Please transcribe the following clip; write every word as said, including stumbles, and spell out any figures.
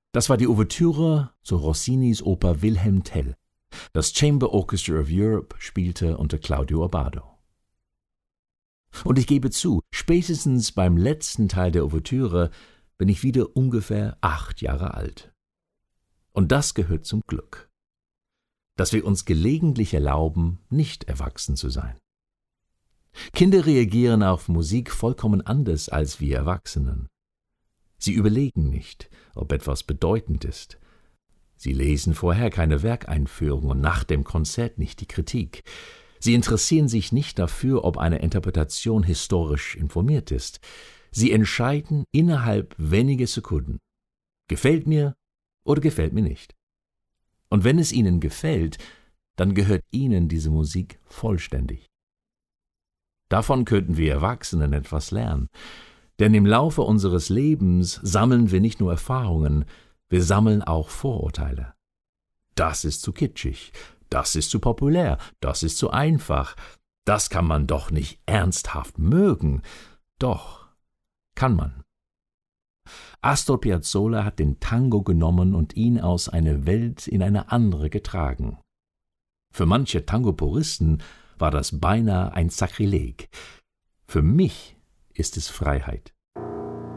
Das war die Ouvertüre zu Rossinis Oper Wilhelm Tell. Das Chamber Orchestra of Europe spielte unter Claudio Abbado. Und ich gebe zu, spätestens beim letzten Teil der Ouvertüre bin ich wieder ungefähr acht Jahre alt. Und das gehört zum Glück, dass wir uns gelegentlich erlauben, nicht erwachsen zu sein. Kinder reagieren auf Musik vollkommen anders als wir Erwachsenen. Sie überlegen nicht, ob etwas bedeutend ist. Sie lesen vorher keine Werkeinführung und nach dem Konzert nicht die Kritik. Sie interessieren sich nicht dafür, ob eine Interpretation historisch informiert ist. Sie entscheiden innerhalb weniger Sekunden. Gefällt mir oder gefällt mir nicht. Und wenn es ihnen gefällt, dann gehört ihnen diese Musik vollständig. Davon könnten wir Erwachsenen etwas lernen. Denn im Laufe unseres Lebens sammeln wir nicht nur Erfahrungen, wir sammeln auch Vorurteile. Das ist zu kitschig, das ist zu populär, das ist zu einfach, das kann man doch nicht ernsthaft mögen. Doch, kann man. Astor Piazzolla hat den Tango genommen und ihn aus einer Welt in eine andere getragen. Für manche Tango-Puristen war das beinahe ein Sakrileg. Für mich ist es Freiheit.